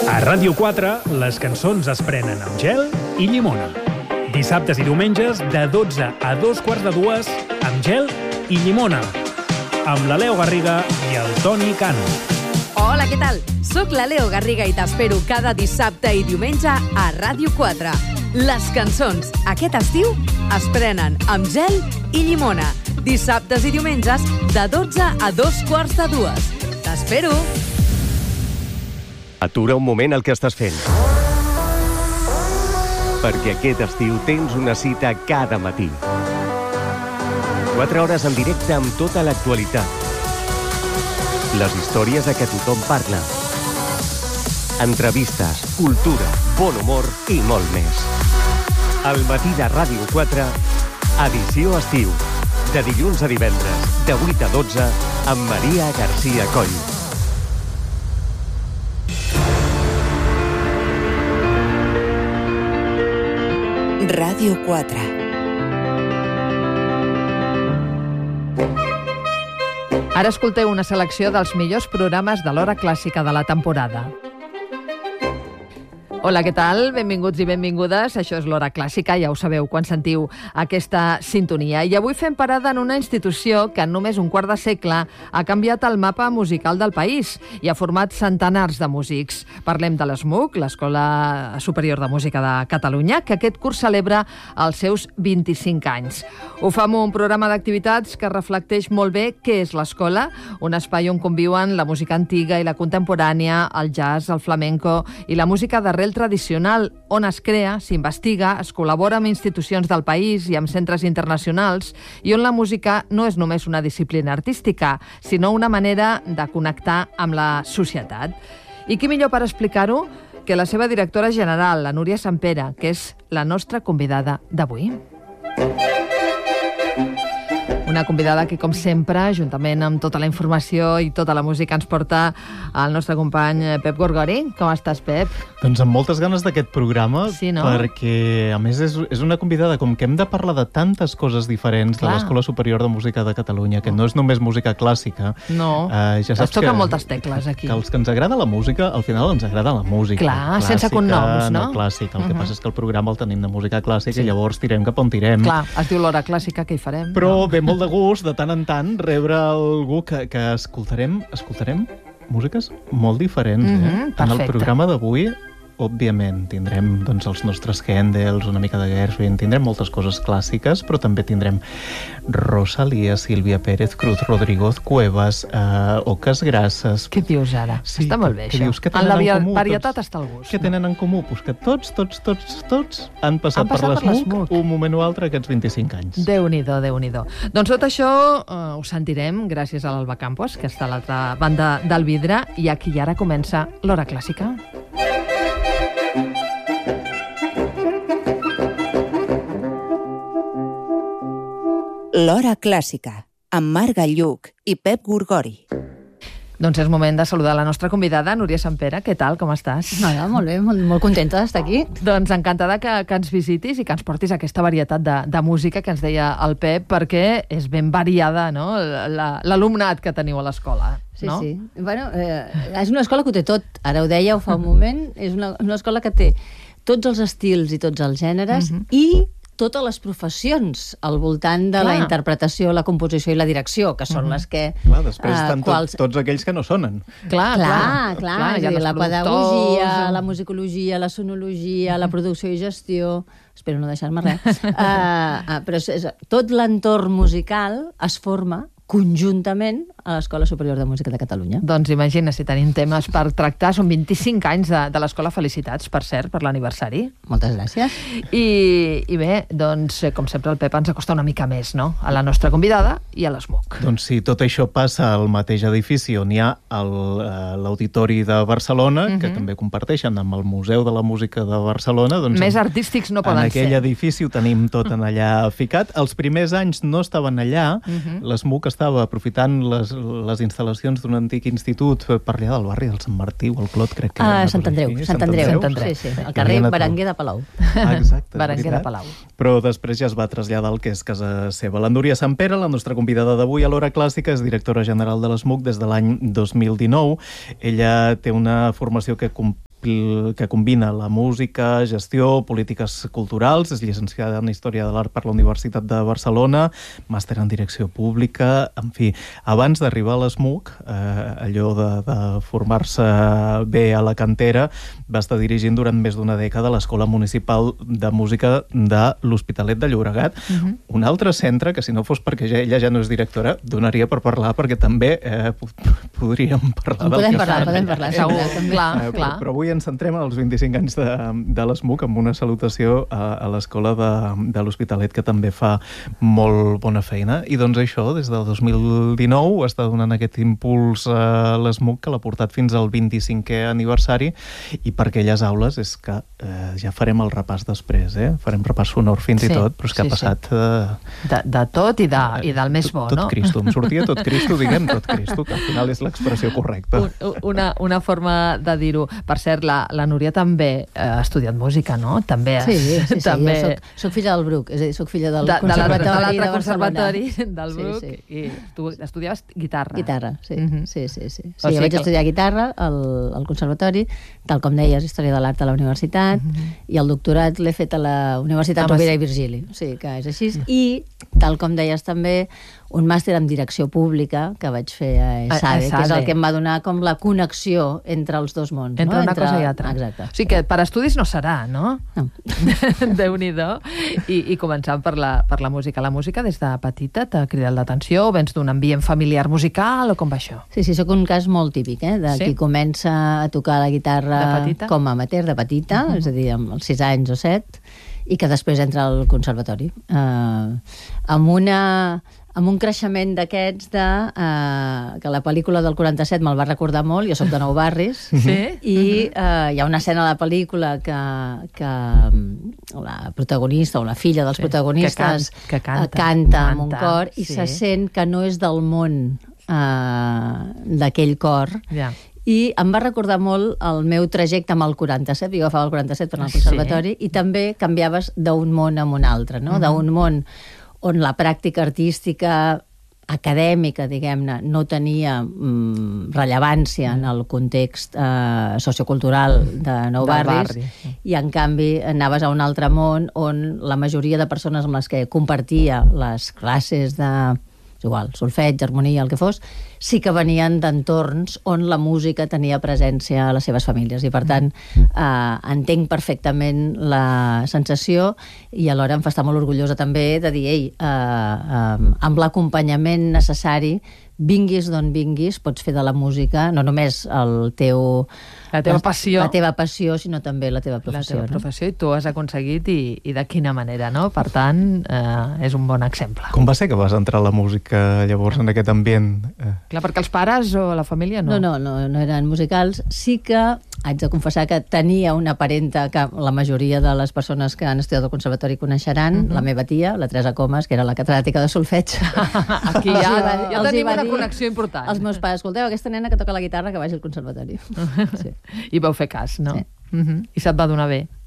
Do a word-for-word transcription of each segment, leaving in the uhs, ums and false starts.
A Ràdio quatre, les cançons es prenen amb gel i llimona. Dissabtes i diumenges, de dotze a dos quarts de dues, amb gel i llimona. Amb la Leo Garriga i el Toni Cano. Hola, què tal? Soc la Leo Garriga i t'espero cada dissabte i diumenge a Ràdio quatre. Les cançons aquest estiu es prenen amb gel i llimona. Dissabtes i diumenges de dotze a dos quarts de dues. T'espero! Atura un moment el que estàs fent. Perquè aquest estiu tens una cita cada matí. Quatre hores en directe amb tota l'actualitat. Les històries de què tothom parla. Entrevistes, cultura, bon humor i molt més. Al matí de Ràdio quatre, edició estiu. De dilluns a divendres, de vuit a dotze, amb Maria García Coll. Ràdio quatre. Ara escolteu una selecció dels millors programes de l'hora clàssica de la temporada. Hola, què tal? Benvinguts i benvingudes. Això és l'Hora Clàssica, ja ho sabeu quan sentiu aquesta sintonia. I avui fem parada en una institució que en només un quart de segle ha canviat el mapa musical del país i ha format centenars de músics. Parlem de l'ESMUC, l'Escola Superior de Música de Catalunya, que aquest curs celebra els seus vint-i-cinc anys. Ho fa amb un programa d'activitats que reflecteix molt bé què és l'escola, un espai on conviuen la música antiga i la contemporània, el jazz, el flamenco i la música d'arrel tradicional, on es crea, s'investiga, es col·labora amb institucions del país i amb centres internacionals i on la música no és només una disciplina artística, sinó una manera de connectar amb la societat. I qui millor per explicar-ho que la seva directora general, la Núria Sampere, que és la nostra convidada d'avui. Una convidada que, com sempre, juntament amb tota la informació i tota la música, ens porta el nostre company Pep Gorgori. Com estàs, Pep? Doncs amb moltes ganes d'aquest programa, sí, no? Perquè, a més, és, és una convidada, com que hem de parlar de tantes coses diferents. Clar. De l'Escola Superior de Música de Catalunya, que no és només música clàssica. No, eh, ja saps es toquen que, moltes tecles aquí. Que els que ens agrada la música, al final ens agrada la música. Clar, clàssica, sense cognoms, no? No clàssica. El uh-huh. que passa és que el programa el tenim de música clàssica, sí. I llavors tirem cap on tirem. Clar, es diu l'Hora Clàssica, què hi farem? Però no? Ve molt de gust, de tant en tant, rebre algú que, que escoltarem, escoltarem músiques molt diferents. Mm-hmm, eh? En el programa d'avui, òbviament, tindrem doncs, els nostres Händels, una mica de Gershwin, tindrem moltes coses clàssiques, però també tindrem Rosalía, Sílvia Pérez, Cruz Rodríguez, Cuevas, eh, Oques Grasses... Què dius ara? Sí, està molt bé, que, això. Dius, en la en comú, varietat tots, està el gust. Què tenen en comú? Pues que tots, tots, tots, tots han passat, han passat per l'ESMUC un moment o altre aquests vint-i-cinc anys. Déu-n'hi-do, Déu-n'hi-do. Doncs tot això eh, ho sentirem gràcies a l'Alba Campos, que està a l'altra banda del vidre, i aquí ara comença l'Hora Clàssica. L'Hora Clàssica, amb Marc Galluc i Pep Gorgori. Doncs és moment de saludar la nostra convidada, Núria Sampere. Què tal, com estàs? Hola, molt bé, molt, molt contenta d'estar aquí. Doncs encantada que, que ens visitis i que ens portis aquesta varietat de, de música que ens deia el Pep, perquè és ben variada, no?, l'alumnat que teniu a l'escola. Sí, no? sí. Bueno, eh, és una escola que ho té tot. Ara ho deia, ho fa un moment. És una, una escola que té tots els estils i tots els gèneres uh-huh. i totes les professions al voltant de clar. La interpretació, la composició i la direcció, que són uh-huh. les que... Clar, després uh, estan quals... tot, tots aquells que no sonen. Clar, clar. Clar, clar, clar dir, la pedagogia, o... la musicologia, la sonologia, uh-huh. la producció i gestió... Espero no deixar-me res. uh, uh, però és, és, tot l'entorn musical es forma conjuntament a l'Escola Superior de Música de Catalunya. Doncs imagina si tenim temes per tractar. Són vint-i-cinc anys de, de l'Escola. Felicitats, per cert, per l'aniversari. Moltes gràcies. I, i bé, doncs, com sempre, el Pep ens acosta una mica més, no?, a la nostra convidada i a l'ESMUC. Doncs sí, tot això passa al mateix edifici on hi ha l'Auditori de Barcelona, uh-huh. que també comparteixen amb el Museu de la Música de Barcelona. Doncs més en, artístics no poden ser. En aquell ser. edifici ho tenim tot en allà ficat. Els primers anys no estaven allà. Uh-huh. L'ESMUC estava aprofitant les, les instal·lacions d'un antic institut per allà del barri del Sant Martí o el Clot, crec que ah, era. Sant Andreu, Sant Andreu. Sant Andreu. Sí, sí, al carrer Berenguer de Palau. Ah, exacte. Berenguer de Palau. Però després ja es va traslladar al que és casa seva. La Núria Sampere, la nostra convidada d'avui a l'Hora Clàssica, és directora general de l'ESMUC des de l'any dos mil dinou. Ella té una formació que que combina la música, gestió, polítiques culturals, és llicenciada en Història de l'Art per la Universitat de Barcelona, màster en Direcció Pública, en fi, abans d'arribar a l'ESMUC, eh, allò de, de formar-se bé a la cantera, va estar dirigint durant més d'una dècada l'Escola Municipal de Música de l'Hospitalet de Llobregat, uh-huh. un altre centre que, si no fos perquè ja, ella ja no és directora, donaria per parlar, perquè també eh, podríem parlar del podem que parlar, fan. podem parlar, segur. Clar, eh, clar. Però, però avui ens centrem en els vint-i-cinc anys de, de l'ESMUC amb una salutació a, a l'Escola de, de l'Hospitalet, que també fa molt bona feina. I doncs això, des del dos mil dinou, està donant aquest impuls a l'ESMUC, que l'ha portat fins al vint-i-cinquè aniversari, i per aquelles aules és que eh, ja farem el repàs després, eh? Farem repàs sonor fins sí, i tot, però és que sí, ha passat... Eh, de, de tot i, de, i del més bo, tot, tot no? Cristo, em sortia tot Cristo, diguem tot Cristo, que al final és l'expressió correcta. Un, una, una forma de dir-ho. Per cert, la, la Núria també ha estudiat música, no? També, Sí, sí, sí, també... jo soc, soc filla del Bruc, és a dir, soc filla del de, Conservatori de, de l'altre de conservatori Barcelona. del Bruc, Sí, sí. i tu estudiaves guitarra. Guitarra, sí, Mhm. sí, sí, sí. O Sí, jo sigui vaig que- estudiar guitarra al, al conservatori, tal com deies, Història de l'Art a la universitat, i el doctorat l'he fet a la Universitat Ah, Rovira sí. i Virgili, o sigui que és així. I, tal com deies també, un màster en Direcció Pública que vaig fer a A- a ESADE, que és ESADE. el que em va donar com la connexió entre els dos mons. Entre no? una cosa i altra. Exacte. O sigui que per estudis no serà, no? No. Déu-n'hi-do. I, I començant per la, per la música. La música des de petita t'ha cridat l'atenció? O vens d'un ambient familiar musical? O com va això? Sí, sí, sóc un cas molt típic, eh? De Sí? qui comença a tocar la guitarra De petita? com a amateur, de petita, uh -huh. és a dir, amb els sis anys o set, i que després entra al conservatori. Uh, amb una amb un creixement d'aquests de... Uh, que la pel·lícula del quaranta-set me'l va recordar molt, jo sóc de Nou Barris, Sí? i uh, hi ha una escena a la pel·lícula que, que um, la protagonista o la filla dels Sí, protagonistes que can- que canta, uh, canta amb un canta, cor i sí. se sent que no és del món uh, d'aquell cor. Ja. I em va recordar molt el meu trajecte amb el quaranta-set, jo agafava el quaranta-set per anar al Sí. conservatori, i també canviaves d'un món a un altre, no? Uh -huh. D'un món on la pràctica artística acadèmica, diguem-ne, no tenia mm, rellevància en el context eh, sociocultural de Nou Del Barris, barri, sí. i en canvi anaves a un altre món on la majoria de persones amb les que compartia les classes de és igual, solfeig, harmonia, el que fos, sí que venien d'entorns on la música tenia presència a les seves famílies, i per tant eh, entenc perfectament la sensació, i alhora em fa estar molt orgullosa també de dir, ei, eh, eh, amb l'acompanyament necessari, vinguis d'on vinguis, pots fer de la música no només el teu... La teva passió. La teva passió, sinó també la teva professió. La teva professió, i tu has aconseguit, i, i de quina manera, no? Per tant, eh, és un bon exemple. Com va ser que vas entrar a la música llavors en aquest ambient? Eh, Clar, perquè els pares o la família no. No, no, no, no eren musicals. Sí que haig de confessar que tenia una parenta que la majoria de les persones que han estudiat al conservatori coneixeran, uh-huh. la meva tia, la Teresa Comas, que era la catedràtica de solfeig. Aquí Els ja, hi va- ja els hi tenim va una dir connexió important. Els meus pares, escolteu, aquesta nena que toca la guitarra que vagi al conservatori. Sí. I vau fer cas, no? Sí. Uh -huh. I se't va donar bé.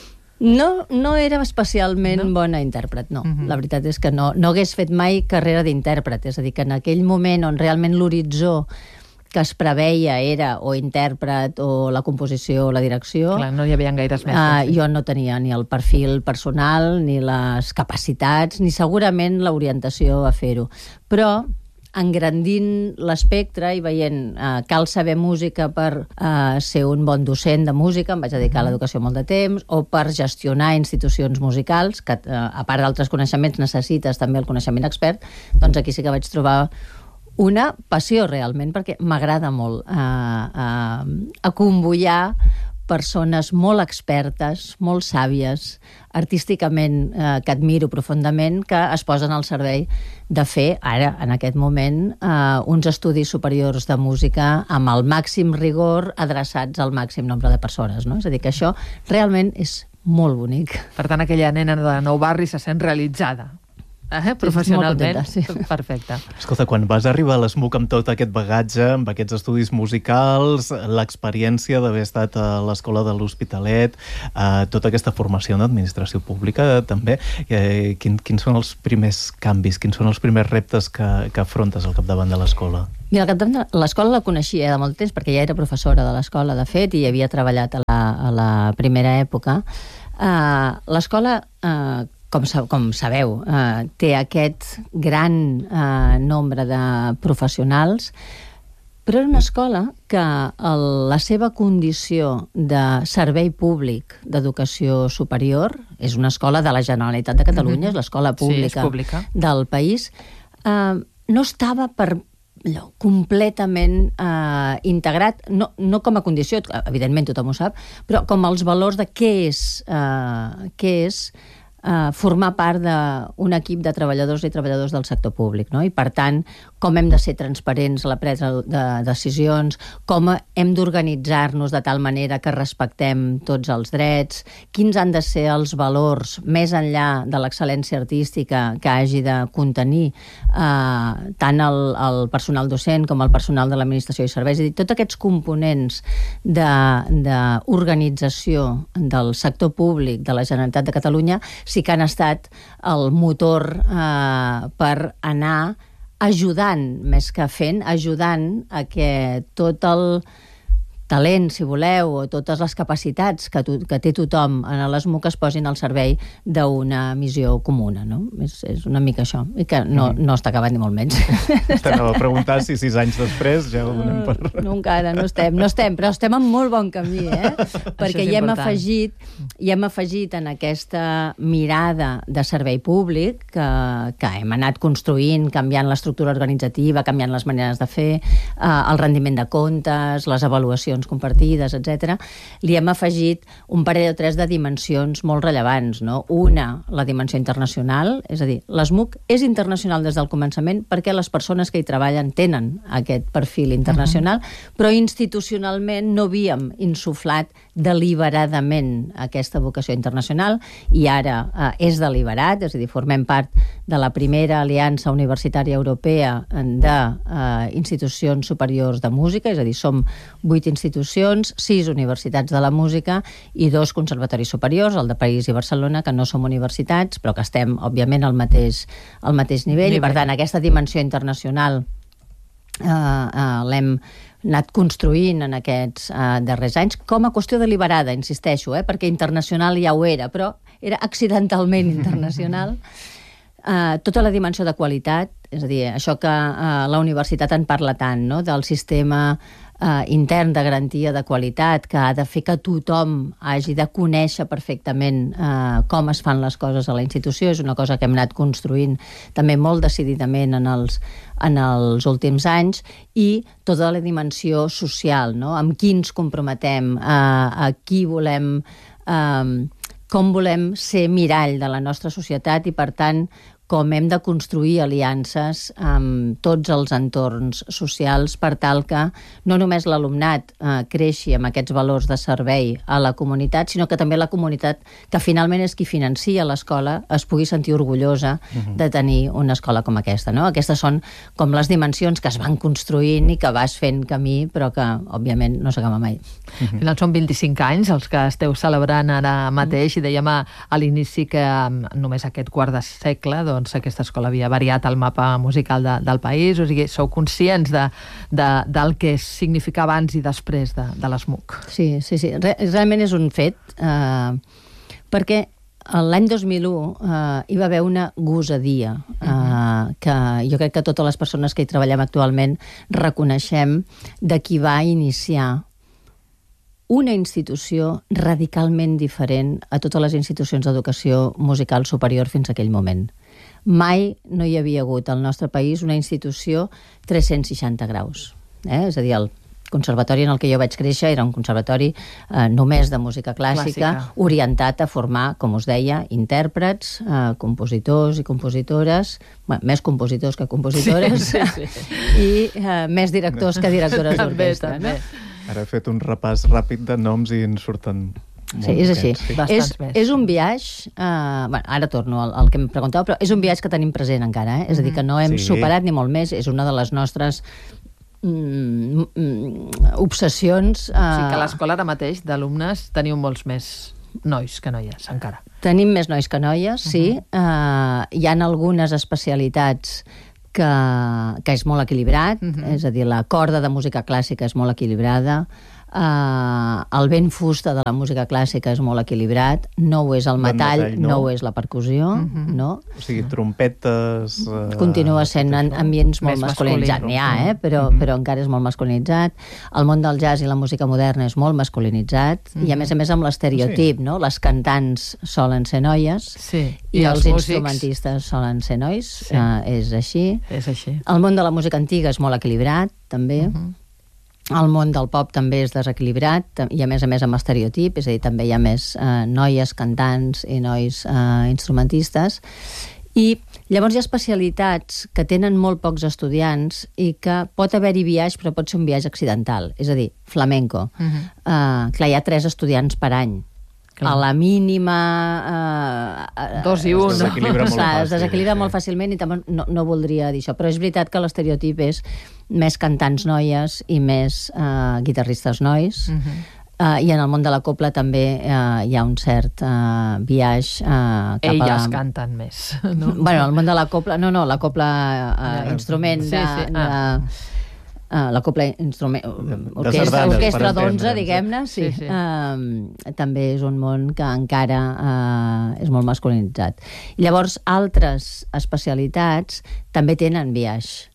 No, no era especialment No? no? bona intèrpret, no. Mhm. La veritat és que no, no hagués fet mai carrera d'intèrpret. És a dir, que en aquell moment on realment l'horitzó que es preveia era o intèrpret o la composició o la direcció, Clar, no hi havia gaires uh, mestres. jo no tenia ni el perfil personal, ni les capacitats, ni segurament l'orientació a fer-ho. Però engrandint l'espectre i veient eh, cal saber música per eh, ser un bon docent de música, em vaig dedicar a l'educació molt de temps, o per gestionar institucions musicals, que eh, a part d'altres coneixements necessites també el coneixement expert, doncs aquí sí que vaig trobar una passió realment, perquè m'agrada molt eh, eh, acombollar persones molt expertes, molt sàvies, artísticament eh, que admiro profundament, que es posen al servei de fer, ara, en aquest moment, eh, uns estudis superiors de música amb el màxim rigor, adreçats al màxim nombre de persones, no? És a dir, que això realment és molt bonic. Per tant, aquella nena de Nou Barri se sent realitzada. Eh? Professionalment. Molt contenta, sí. Perfecte. Escolta, quan vas arribar a l'ESMUC amb tot aquest bagatge, amb aquests estudis musicals, l'experiència d'haver estat a l'Escola de l'Hospitalet, eh, tota aquesta formació en administració pública també, eh, quin, quins són els primers canvis, quins són els primers reptes que, que afrontes al capdavant de l'escola? Mira, l'escola la coneixia de molt temps, perquè ja era professora de l'escola, de fet, i havia treballat a la, a la primera època. Uh, l'escola, uh, com, com sabeu, uh, té aquest gran uh, nombre de professionals, però era una escola que el, la seva condició de servei públic d'educació superior, és una escola de la Generalitat de Catalunya, mm-hmm. és l'escola pública, sí, pública del país, uh, no estava per allò, completament eh, integrat, no, no com a condició, evidentment tothom ho sap, però com els valors de què és, eh, què és eh, formar part d'un equip de treballadors i treballadors del sector públic, no? I per tant, com hem de ser transparents a la presa de decisions, com hem d'organitzar-nos de tal manera que respectem tots els drets, quins han de ser els valors més enllà de l'excel·lència artística que hagi de contenir eh, tant el, el personal docent com el personal de l'administració i serveis. És a dir, tots aquests components d'organització de, del sector públic de la Generalitat de Catalunya sí que han estat el motor eh, per anar ajudant, més que fent, ajudant a que tot el talent, si voleu, o totes les capacitats que, to, que té tothom en l'ESMUC es posin al servei d'una missió comuna, no? És, és una mica això, i que no, mm. no està acabat ni molt menys. T'anava a preguntar si sis anys després ja ho donem per... No, encara no estem, no estem, però estem en molt bon camí, eh? Perquè hi hem afegit, hi hem afegit en aquesta mirada de servei públic que, que hem anat construint, canviant l'estructura organitzativa, canviant les maneres de fer, eh, el rendiment de comptes, les avaluacions compartides, etcètera, li hem afegit un parell o tres de dimensions molt rellevants, no? Una, la dimensió internacional, és a dir, l'ESMUC és internacional des del començament perquè les persones que hi treballen tenen aquest perfil internacional, uh-huh. però institucionalment no havíem insuflat deliberadament aquesta vocació internacional i ara eh, és deliberat, és a dir, formem part de la primera aliança universitària europea d'institucions eh, superiors de música, és a dir, som vuit institucions, sis universitats de la música i dos conservatoris superiors, el de París i Barcelona, que no som universitats, però que estem, òbviament, al mateix, al mateix nivell, nivell, i per tant, aquesta dimensió internacional eh, eh, l'hem anat construint en aquests uh, darrers anys, com a qüestió deliberada, insisteixo, eh, perquè internacional ja ho era, però era accidentalment internacional. Uh, tota la dimensió de qualitat, és a dir, això que uh, la universitat en parla tant, no?, del sistema uh, intern de garantia de qualitat, que ha de fer que tothom hagi de conèixer perfectament uh, com es fan les coses a la institució. És una cosa que hem anat construint també molt decididament en els, en els últims anys, i tota la dimensió social, no?, amb qui ens comprometem, uh, a qui volem... Uh, com volem ser mirall de la nostra societat i, per tant, com hem de construir aliances amb tots els entorns socials per tal que no només l'alumnat eh, creixi amb aquests valors de servei a la comunitat, sinó que també la comunitat, que finalment és qui financia l'escola, es pugui sentir orgullosa uh-huh. de tenir una escola com aquesta, no? Aquestes són com les dimensions que es van construint i que vas fent camí, però que, òbviament, no s'acaba mai. Uh-huh. Al final són vint-i-cinc anys els que esteu celebrant ara mateix, i dèiem a, a l'inici que només aquest quart de segle, doncs aquesta escola havia variat el mapa musical de, del país, o sigui, sou conscients de, de, del que significa abans i després de, de l'ESMUC. Sí, sí, sí, Re, realment és un fet, eh, perquè l'any dos mil u eh, hi va haver una gosadia eh, uh-huh. que jo crec que totes les persones que hi treballem actualment reconeixem, de qui va iniciar una institució radicalment diferent a totes les institucions d'educació musical superior fins a aquell moment. Mai no hi havia hagut al nostre país una institució tres-cents seixanta graus. Eh? És a dir, el conservatori en el que jo vaig créixer era un conservatori eh, només de música clàssica, clàssica, orientat a formar, com us deia, intèrprets, eh, compositors i compositores, bueno, més compositors que compositores, sí, sí, sí. i eh, més directors que directores d'orquestra. No? Ara he fet un repàs ràpid de noms i ens surten Sí, és així. Sí. És, és un viatge... Uh, bueno, ara torno al, al que em preguntava, però és un viatge que tenim present encara, eh? És a dir, que no hem Sí. superat ni molt més. És una de les nostres mm, mm, obsessions. Uh, O sigui que a l'escola ara mateix d'alumnes teniu molts més nois que noies, encara. Tenim més nois que noies, sí. Uh-huh. Uh, hi ha algunes especialitats que, que és molt equilibrat, uh-huh. és a dir, la corda de música clàssica és molt equilibrada, uh, el vent fusta de la música clàssica és molt equilibrat, no ho és el metall, metall, no. no no ho és la percussió, uh-huh. no? O sigui, trompetes... Uh, Continua sent en ambients molt Més masculinitzats. masculí. N'hi ha, eh? però, Mhm. però encara és molt masculinitzat. El món del jazz i la música moderna és molt masculinitzat, i a més a més amb l'estereotip, no? Les cantants solen ser noies, Sí. i, I els, els músics? instrumentistes solen ser nois, Sí. uh, és així. És així. El món de la música antiga és molt equilibrat, també. Mhm. El món del pop també és desequilibrat, i a més a més amb estereotip, és a dir, també hi ha més eh, noies cantants i nois eh, instrumentistes. I llavors hi ha especialitats que tenen molt pocs estudiants i que pot haver-hi viatge, però pot ser un viatge accidental. És a dir, flamenco. Mhm. Eh, clar, hi ha tres estudiants per any. Clar. A la mínima... Eh, Dos i un, Es desequilibra molt Clar, es fàcil, desequilibra sí. molt fàcilment i també no, no voldria dir això, però és veritat que l'estereotip és més cantants noies i més eh, guitarristes nois. Mhm. Uh, I en el món de la copla també uh, hi ha un cert uh, viatge uh, cap Elles a... canten més, no? Bueno, el món de la copla... No, no, la copla uh, Ja. instrument Sí, de... sí, ah. de uh, la copla instrument... Orquestra, sardanes, orquestra per d'onze, entendre'ns. diguem-ne, sí. Sí, sí. Uh, també és un món que encara uh, és molt masculinitzat. I llavors, altres especialitats també tenen viatge.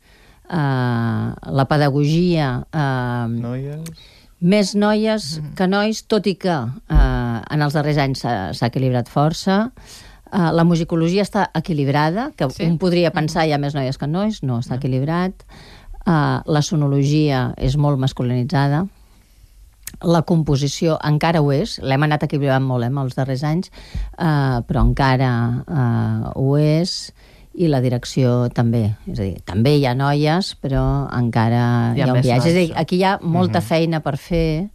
Uh, la pedagogia... Uh, Noies... més noies que nois, tot i que eh, en els darrers anys s'ha s'ha equilibrat força. Eh, la musicologia està equilibrada, que Sí. un podria pensar hi ha més noies que nois, no, està equilibrat. Eh, la sonologia és molt masculinitzada. La composició encara ho és, l'hem anat equilibrant molt eh, els darrers anys, eh, però encara eh, ho és. I la direcció també, és a dir, també hi ha noies, però encara Hi ha hi ha, més un viatge. És a dir, nois. aquí hi ha molta feina per fer,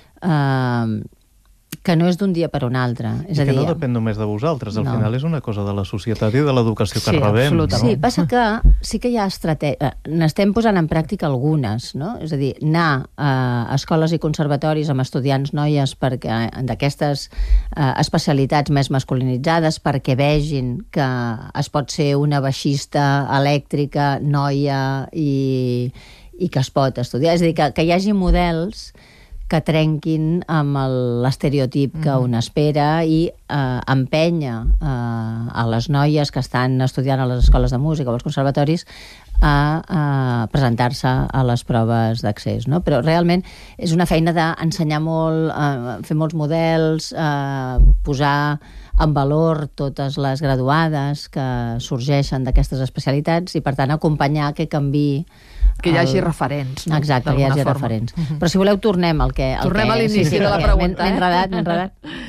eh, que no és d'un dia per un altre. És I a que dir, no depèn només de vosaltres, al No. final és una cosa de la societat i de l'educació que Sí, rebem. absolutament. Sí, passa que sí que hi ha estratègies, n'estem posant en pràctica algunes, no? És a dir, anar a escoles i conservatoris amb estudiants noies perquè d'aquestes eh, especialitats més masculinitzades perquè vegin que es pot ser una baixista elèctrica, noia i, i que es pot estudiar. És a dir, que, que hi hagi models que trenquin amb el- l'estereotip que un espera i eh, empenya eh, a les noies que estan estudiant a les escoles de música o als conservatoris a, a presentar-se a les proves d'accés, no? Però realment és una feina d'ensenyar molt, eh, fer molts models, eh, posar en valor totes les graduades que sorgeixen d'aquestes especialitats i, per tant, acompanyar que canviï Que hi hagi el- referents, no? Exacte, que hi hagi D'alguna forma. referents. Però si voleu tornem al que... al Tornem que, a l'inici de la perquè pregunta, m'he- eh? M'he enredat, m'he enredat.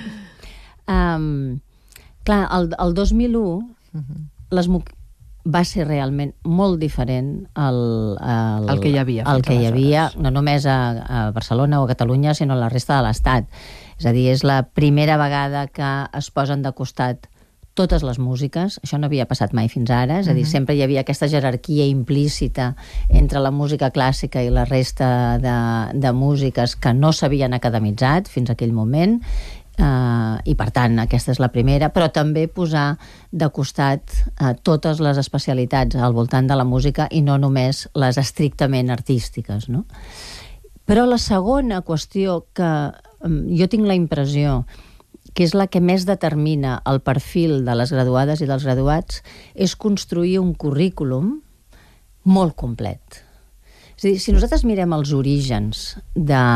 Um, clar, el, el dos mil u les mu- va ser realment molt diferent el, el, El que hi havia el fins que hi havia, aleshores. no només a, a Barcelona o a Catalunya, sinó a la resta de l'Estat. És a dir, és la primera vegada que es posen de costat totes les músiques. Això no havia passat mai fins ara, és a dir, sempre hi havia aquesta jerarquia implícita entre la música clàssica i la resta de, de músiques que no s'havien academitzat fins a aquell moment, Uh, i per tant aquesta és la primera, però també posar de costat uh, totes les especialitats al voltant de la música i no només les estrictament artístiques, no? Però la segona qüestió que um, jo tinc la impressió que és la que més determina el perfil de les graduades i dels graduats és construir un currículum molt complet. És a dir, si nosaltres mirem els orígens de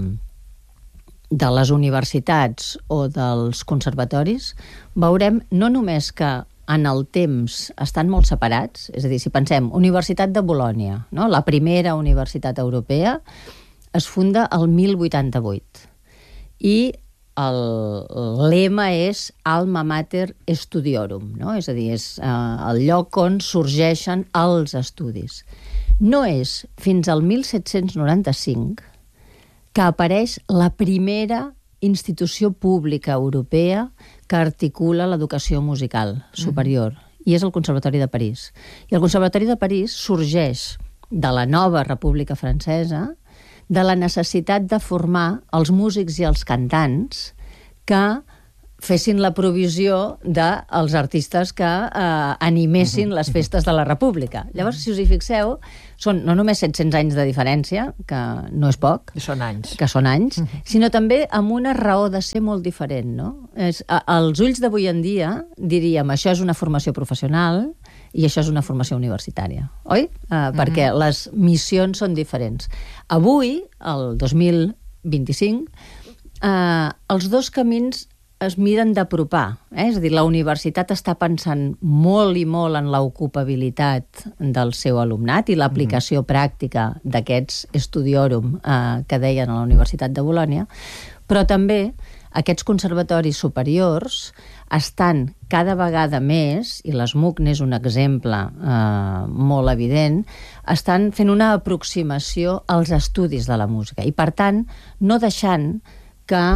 de les universitats o dels conservatoris, veurem no només que en el temps estan molt separats, és a dir, si pensem, Universitat de Bolònia, no? La primera universitat europea, es funda el mil vuitanta-vuit. I el lema és Alma Mater Studiorum, no? És a dir, és eh, el lloc on sorgeixen els estudis. No és fins al mil set-cents noranta-cinc que apareix la primera institució pública europea que articula l'educació musical superior, mm-hmm. i és el Conservatori de París. I el Conservatori de París sorgeix de la nova República Francesa, de la necessitat de formar els músics i els cantants que fessin la provisió dels artistes que eh, animessin les festes de la República. Llavors, si us hi fixeu, són no només set-cents anys de diferència, que no és poc, són anys, que són anys, sinó també amb una raó de ser molt diferent, no? És, a, als ulls d'avui en dia, diríem, això és una formació professional i això és una formació universitària, oi? Uh, mm-hmm. Perquè les missions són diferents. Avui, el dos mil vint-i-cinc, uh, els dos camins es miren d'apropar, eh? És a dir, la universitat està pensant molt i molt en l'ocupabilitat del seu alumnat i l'aplicació mm. pràctica d'aquests studiorum eh, que deien a la Universitat de Bolònia, però també aquests conservatoris superiors estan cada vegada més, i l'ESMUC n'és un exemple eh, molt evident, estan fent una aproximació als estudis de la música i, per tant, no deixant que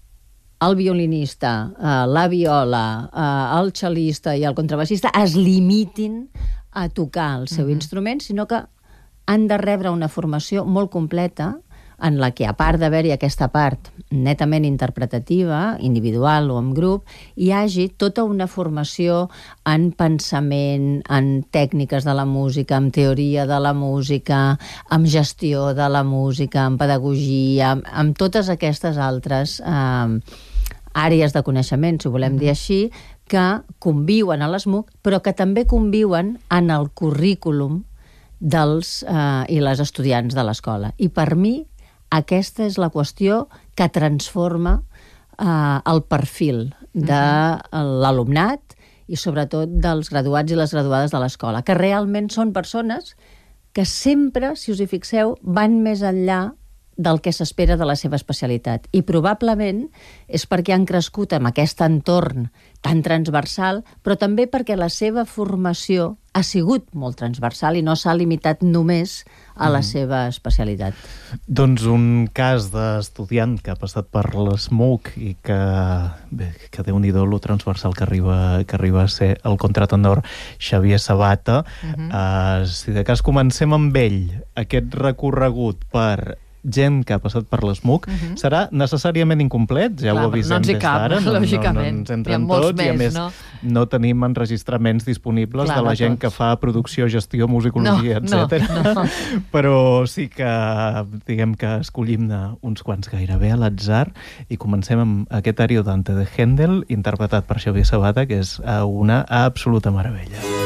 el violinista, eh, la viola, eh, el cel·lista i el contrabaixista es limitin a tocar el seu uh-huh. instrument, sinó que han de rebre una formació molt completa en la que, a part d'haver-hi aquesta part netament interpretativa, individual o en grup, hi hagi tota una formació en pensament, en tècniques de la música, en teoria de la música, en gestió de la música, en pedagogia, amb totes aquestes altres eh, àrees de coneixement, si ho volem dir així, que conviuen a l'ESMUC, però que també conviuen en el currículum dels eh, i les estudiants de l'escola. I per mi, aquesta és la qüestió que transforma eh, el perfil de l'alumnat i sobretot dels graduats i les graduades de l'escola, que realment són persones que sempre, si us hi fixeu, van més enllà del que s'espera de la seva especialitat. I probablement és perquè han crescut en aquest entorn tan transversal, però també perquè la seva formació ha sigut molt transversal i no s'ha limitat només a la mm. seva especialitat. Doncs un cas d'estudiant que ha passat per l'ESMUC i que, bé, que déu-n'hi-do lo transversal que arriba, que arriba a ser el contratenor Xavier Sabata. Mm-hmm. Uh, si de cas comencem amb ell, aquest recorregut per gent que ha passat per l'ESMUC, uh-huh. serà necessàriament incomplet, ja Clar, ho avisem no des d'ara, no, lògicament. no, no ens entren tots, més, i a més no, no tenim enregistraments disponibles Clar, de la gent tots. que fa producció, gestió, musicologia, no, etcètera. No, no. Però sí que, diguem que escollim-ne uns quants gairebé a l'atzar i comencem amb aquest Ariodante de Händel, interpretat per Xavier Sabata, que és una absoluta meravella.